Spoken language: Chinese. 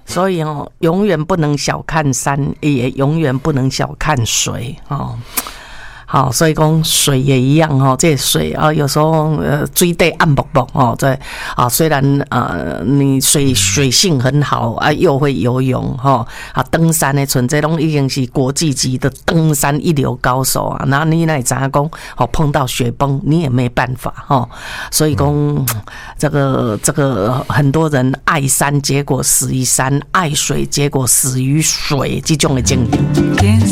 所以永远不能小看山，也永远不能小看水好，所以讲水也一样这水有时候水底暗薄薄虽然你水性很好又会游泳登山的存在拢已经是国际级的登山一流高手那你那知影讲碰到雪崩你也没办法所以讲这个很多人爱山结果死于山，爱水结果死于水这种的境地。